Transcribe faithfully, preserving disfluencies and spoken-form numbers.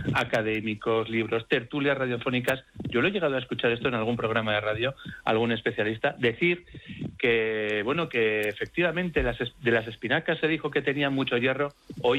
académicos, libros, tertulias radiofónicas. Yo lo he llegado a escuchar esto en algún programa de radio, algún especialista, decir que, bueno, que efectivamente las, de las espinacas se dijo que tenían mucho hierro, hoy